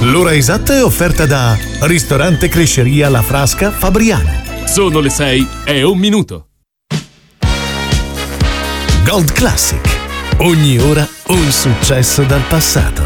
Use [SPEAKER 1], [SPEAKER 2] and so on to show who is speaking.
[SPEAKER 1] L'ora esatta è offerta da Ristorante Cresceria La Frasca Fabriano.
[SPEAKER 2] Sono le 6:01.
[SPEAKER 1] Gold Classic. Ogni ora un successo dal passato.